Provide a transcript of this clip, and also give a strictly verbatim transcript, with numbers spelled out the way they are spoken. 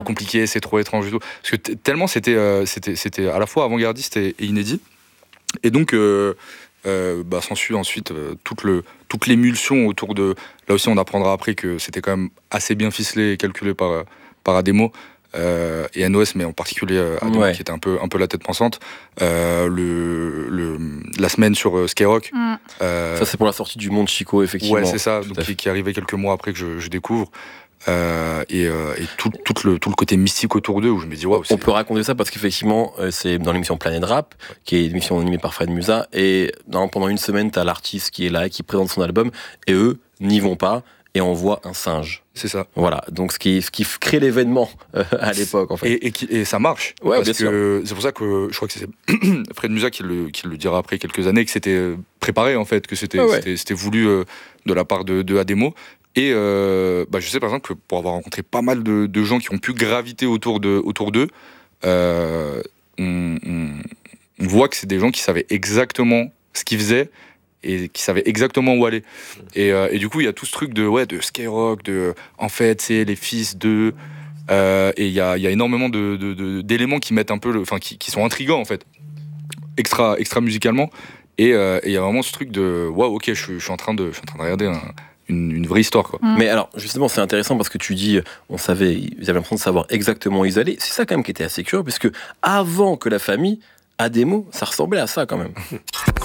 compliqué, c'est trop étrange et tout. Parce que t- tellement c'était, euh, c'était, c'était à la fois avant-gardiste et, et inédit. Et donc, euh, euh, bah, s'ensuit ensuite euh, toute, le, toute l'émulsion autour de... Là aussi, on apprendra après que c'était quand même assez bien ficelé et calculé par, par Ademo. Euh, et N O S, mais en particulier euh, Ademo, Ouais. qui était un peu, un peu la tête pensante. Euh, le, le, la semaine sur euh, Skyrock. Mm. Euh, Ça, c'est pour la sortie du Monde Chico, effectivement. ouais, c'est ça, Tout donc, à qui, fait. qui est arrivé quelques mois après que je, je découvre. Euh, et euh, et tout, tout, le, tout le côté mystique autour d'eux, où je me dis, waouh, On peut raconter ça parce qu'effectivement, euh, c'est dans l'émission Planète Rap, qui est une émission animée par Fred Musa, et dans, pendant une semaine, t'as l'artiste qui est là, qui présente son album, et eux n'y vont pas, et on voit un singe. c'est ça. Voilà, donc ce qui, ce qui crée l'événement euh, à l'époque, en fait. Et, et, qui, et ça marche. Ouais, parce bien que c'est pour ça que je crois que c'est Fred Musa qui le, qui le dira après quelques années, que c'était préparé, en fait, que c'était, Ah ouais. c'était, c'était voulu euh, de la part de, de Ademo. Et euh, bah, je sais par exemple que pour avoir rencontré pas mal de, de gens qui ont pu graviter autour, de, autour d'eux, euh, on, on, on voit que c'est des gens qui savaient exactement ce qu'ils faisaient et qui savaient exactement où aller. Et, euh, et du coup, il y a tout ce truc de, ouais, de Skyrock, de, en fait, c'est les fils de... Euh, et il y a, y a énormément de, de, de, d'éléments qui mettent un peu, le, enfin, qui, qui sont intrigants en fait, extra, extra musicalement. Et il euh, y a vraiment ce truc de, waouh, ok, je, je suis en train de, je suis en train de regarder un, une, une vraie histoire, quoi. Mm. Mais alors, justement, c'est intéressant parce que tu dis, on savait, ils avaient l'impression de savoir exactement où ils allaient. C'est ça quand même qui était assez curieux, puisque avant que la famille, Ademo, ça ressemblait à ça quand même.